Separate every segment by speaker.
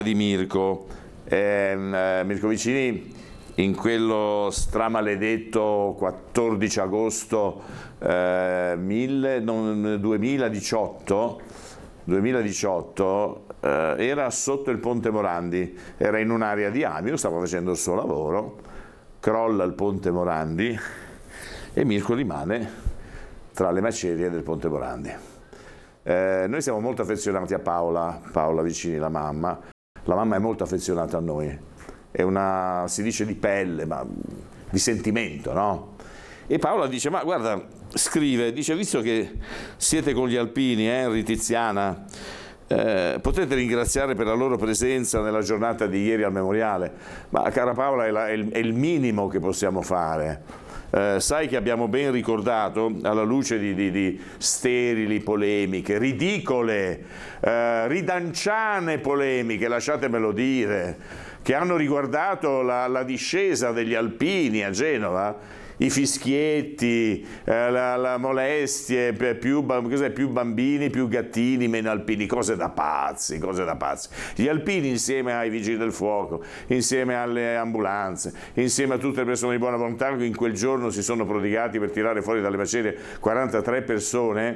Speaker 1: di Mirko. Mirko Vicini in quello stramaledetto 14 agosto 2018 era sotto il Ponte Morandi, era in un'area di Amio, stava facendo il suo lavoro, crolla il Ponte Morandi e Mirko rimane tra le macerie del Ponte Morandi. Noi siamo molto affezionati a Paola Vicini, la mamma. La mamma è molto affezionata a noi, è una, si dice di pelle, ma di sentimento, no? E Paola dice, ma guarda, scrive, dice, visto che siete con gli alpini, Henry, Tiziana, potete ringraziare per la loro presenza nella giornata di ieri al memoriale. Ma cara Paola, è il minimo che possiamo fare. Sai che abbiamo ben ricordato, alla luce di sterili polemiche, ridicole, ridanciane polemiche, lasciatemelo dire, che hanno riguardato la discesa degli alpini a Genova, i fischietti, la molestie, più bambini, più gattini, meno alpini, cose da pazzi, cose da pazzi. Gli alpini insieme ai vigili del fuoco, insieme alle ambulanze, insieme a tutte le persone di buona volontà che in quel giorno si sono prodigati per tirare fuori dalle macerie 43 persone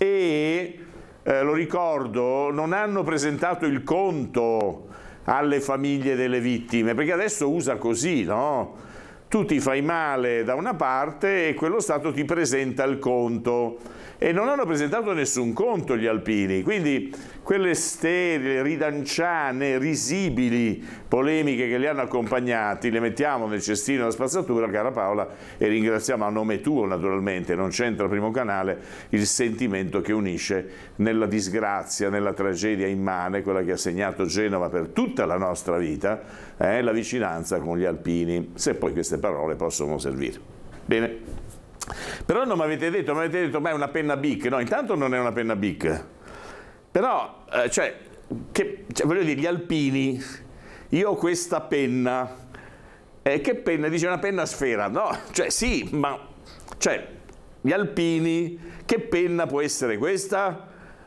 Speaker 1: e, lo ricordo, non hanno presentato il conto alle famiglie delle vittime, perché adesso usa così, no? Tu ti fai male da una parte e quello Stato ti presenta il conto e non hanno presentato nessun conto gli alpini, quindi quelle sterili, ridanciane, risibili polemiche che li hanno accompagnati le mettiamo nel cestino della spazzatura, cara Paola, e ringraziamo a nome tuo naturalmente, non c'entra Primo Canale, il sentimento che unisce nella disgrazia, nella tragedia immane, quella che ha segnato Genova per tutta la nostra vita, la vicinanza con gli alpini, se poi queste parole possono servire. Bene. Però non mi avete detto, ma è una penna Bic, no, intanto non è una penna Bic, però, voglio dire, gli alpini, io ho questa penna, che penna? Dice una penna sfera, no, sì, ma, gli alpini, che penna può essere questa?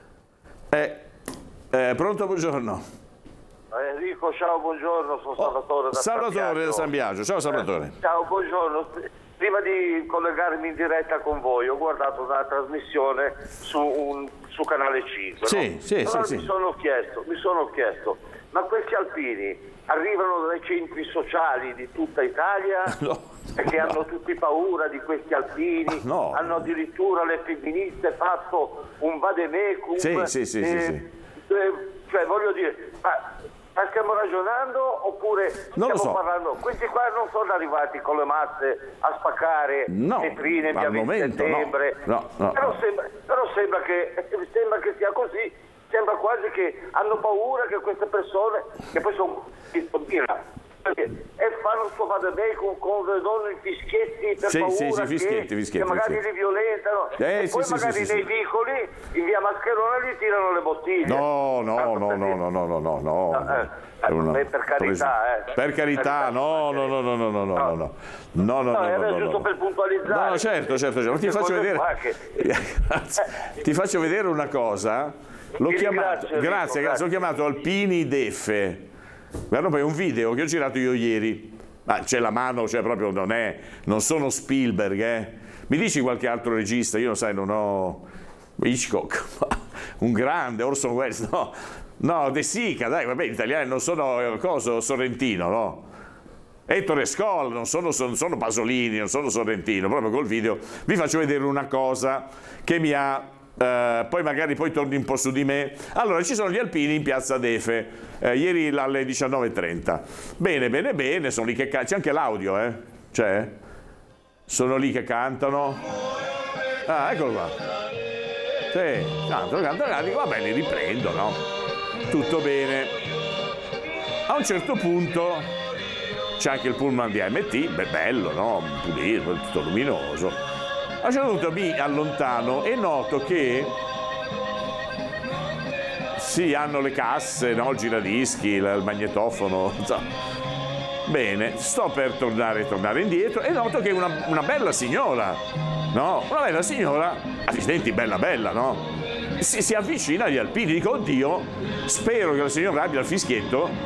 Speaker 1: Pronto, buongiorno.
Speaker 2: Enrico, ciao, buongiorno, sono Salvatore da
Speaker 1: Salvatore da San Biagio, ciao Salvatore.
Speaker 2: Ciao, buongiorno. Prima di collegarmi in diretta con voi ho guardato una trasmissione su Canale 5.
Speaker 1: Sì,
Speaker 2: no?
Speaker 1: sì.
Speaker 2: Mi sono chiesto, ma questi alpini arrivano dai centri sociali di tutta Italia?
Speaker 1: No,
Speaker 2: perché hanno tutti paura di questi alpini,
Speaker 1: no.
Speaker 2: Hanno addirittura le femministe fatto un vademecum.
Speaker 1: Sì.
Speaker 2: Voglio dire, ma stiamo ragionando oppure stiamo parlando? Questi qua non sono arrivati con le masse a spaccare vetrine in via 20 settembre.
Speaker 1: No.
Speaker 2: Però sembra che sia così, sembra quasi che hanno paura che queste persone, che poi sono e fanno sto vademecum con le donne fischietti per paura che magari li violentano e poi magari nei vicoli in via Mascherona gli tirano le bottiglie.
Speaker 1: No.
Speaker 2: Per carità,
Speaker 1: Per carità, no.
Speaker 2: Era giusto per puntualizzare.
Speaker 1: No, certo. Ti faccio vedere. Ti faccio vedere una cosa. L'ho chiamato, grazie, l'ho chiamato Alpini Deffe. Guarda, poi un video che ho girato io ieri. Ma c'è la mano, proprio non sono Spielberg, Mi dici qualche altro regista? Io non ho Hitchcock, un grande, Orson Welles, no, De Sica, dai, vabbè, gli italiani non sono Sorrentino, no? Ettore Scola, non sono Pasolini, non sono Sorrentino, proprio col video vi faccio vedere una cosa che mi ha... poi torni un po' su di me. Allora, ci sono gli alpini in piazza Defe, ieri alle 19:30. Bene, sono lì che cantano, c'è anche l'audio, c'è? Sono lì che cantano. Ah, eccolo qua. Sì, cantano, dico, vabbè, li riprendo, no? Tutto bene. A un certo punto c'è anche il pullman di AMT, bello, no? Pulito, tutto luminoso. A un certo punto mi allontano e noto che hanno le casse, no? Il giradischi, il magnetofono, Bene, sto per tornare indietro e noto che una bella signora, no? Una bella signora, accidenti, bella, no? Si avvicina agli alpini, dico, oddio, spero che la signora abbia il fischietto